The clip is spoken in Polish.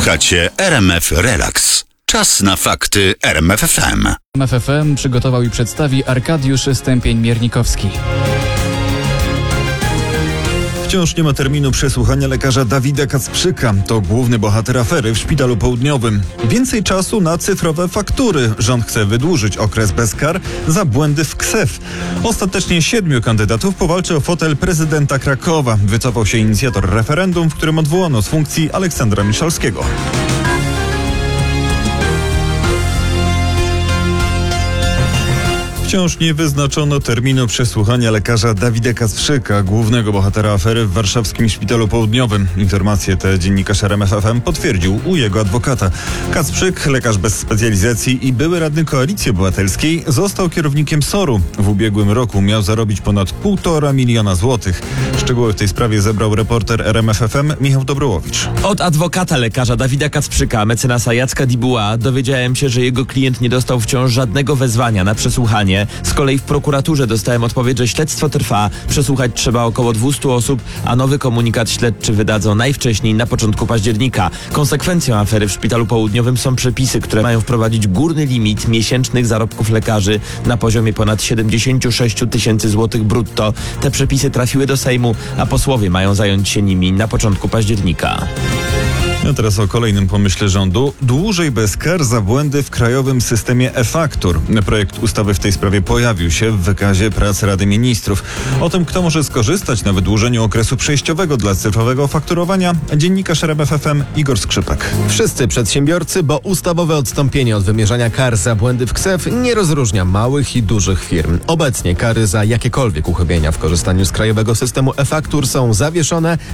Słuchacie RMF Relax. Czas na fakty RMF FM. RMF FM przygotował i przedstawi Arkadiusz Stępień-Miernikowski. Wciąż nie ma terminu przesłuchania lekarza Dawida Kacprzyka. To główny bohater afery w Szpitalu Południowym. Więcej czasu na cyfrowe faktury. Rząd chce wydłużyć okres bez kar za błędy w KSeF. Ostatecznie 7 kandydatów powalczy o fotel prezydenta Krakowa. Wycofał się inicjator referendum, w którym odwołano z funkcji Aleksandra Miszalskiego. Wciąż nie wyznaczono terminu przesłuchania lekarza Dawida Kacprzyka, głównego bohatera afery w warszawskim Szpitalu Południowym. Informacje te dziennikarz RMF FM potwierdził u jego adwokata. Kacprzyk, lekarz bez specjalizacji i były radny Koalicji Obywatelskiej, został kierownikiem SOR-u. W ubiegłym roku miał zarobić ponad 1,5 miliona złotych. Szczegóły w tej sprawie zebrał reporter RMF FM Michał Dobrołowicz. Od adwokata lekarza Dawida Kacprzyka, mecenasa Jacka Dibuła, dowiedziałem się, że jego klient nie dostał wciąż żadnego wezwania na przesłuchanie. Z kolei w prokuraturze dostałem odpowiedź, że śledztwo trwa, przesłuchać trzeba około 200 osób, a nowy komunikat śledczy wydadzą najwcześniej na początku października. Konsekwencją afery w Szpitalu Południowym są przepisy, które mają wprowadzić górny limit miesięcznych zarobków lekarzy na poziomie ponad 76 000 złotych brutto. Te przepisy trafiły do Sejmu, a posłowie mają zająć się nimi na początku października. A teraz o kolejnym pomyśle rządu. Dłużej bez kar za błędy w krajowym systemie e-faktur. Projekt ustawy w tej sprawie pojawił się w wykazie prac Rady Ministrów. O tym, kto może skorzystać na wydłużeniu okresu przejściowego dla cyfrowego fakturowania, dziennikarz RMF FM Igor Skrzypek. Wszyscy przedsiębiorcy, bo ustawowe odstąpienie od wymierzania kar za błędy w KSeF nie rozróżnia małych i dużych firm. Obecnie kary za jakiekolwiek uchybienia w korzystaniu z krajowego systemu e-faktur są zawieszone,